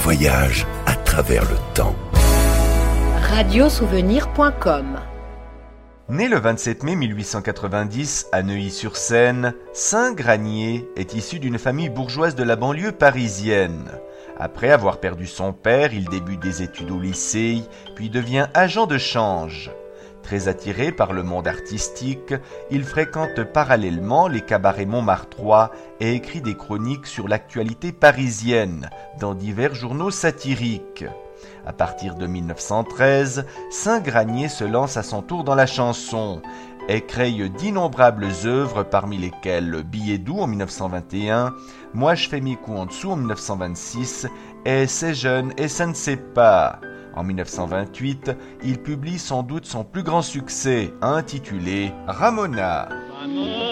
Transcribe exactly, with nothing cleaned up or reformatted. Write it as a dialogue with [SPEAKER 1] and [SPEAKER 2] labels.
[SPEAKER 1] voyage à travers le temps.
[SPEAKER 2] radiosouvenir point com.
[SPEAKER 3] Né le vingt-sept mai mille huit cent quatre-vingt-dix à Neuilly-sur-Seine, Saint Granier est issu d'une famille bourgeoise de la banlieue parisienne. Après avoir perdu son père, il débute des études au lycée, puis devient agent de change. Très attiré par le monde artistique, il fréquente parallèlement les cabarets montmartrois et écrit des chroniques sur l'actualité parisienne dans divers journaux satiriques. À partir de mille neuf cent treize, Saint Granier se lance à son tour dans la chanson et crée d'innombrables œuvres parmi lesquelles Billet doux en mille neuf cent vingt et un, Moi je fais mes coups en dessous en mille neuf cent vingt-six et C'est jeune et ça ne sait pas. En mille neuf cent vingt-huit, il publie sans doute son plus grand succès, intitulé Ramona.